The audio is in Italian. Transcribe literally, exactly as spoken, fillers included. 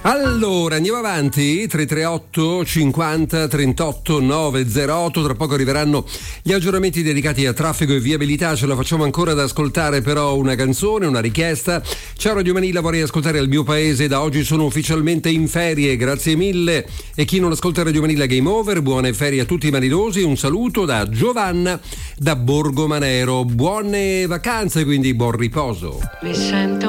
Allora andiamo avanti. Tre tre otto cinquanta trentotto novecentootto. Tra poco arriveranno gli aggiornamenti dedicati a traffico e viabilità. Ce la facciamo ancora ad ascoltare però una canzone, una richiesta. Ciao Radio Manila, vorrei ascoltare Il mio paese, da oggi sono ufficialmente in ferie, grazie mille. E chi non ascolta Radio Manila, game over. Buone ferie a tutti i manilosi. Un saluto da Giovanna da Borgomanero. Buone vacanze, quindi buon riposo. Mi sento